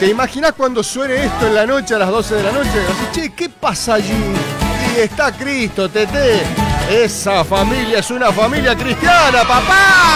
¿Te imaginas cuando suene esto en la noche a las 12 de la noche? Así, che, ¿qué pasa allí? Y está Cristo, Tete. Esa familia es una familia cristiana, papá.